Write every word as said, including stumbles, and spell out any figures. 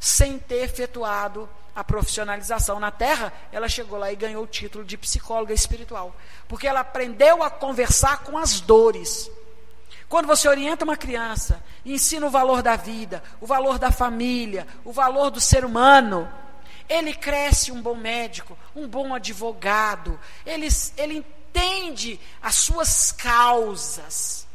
sem ter efetuado a profissionalização na Terra. Ela chegou lá e ganhou o título de psicóloga espiritual, porque ela aprendeu a conversar com as dores. Quando você orienta uma criança, ensina o valor da vida, o valor da família, o valor do ser humano, ele cresce um bom médico, um bom advogado, ele, ele entende as suas causas.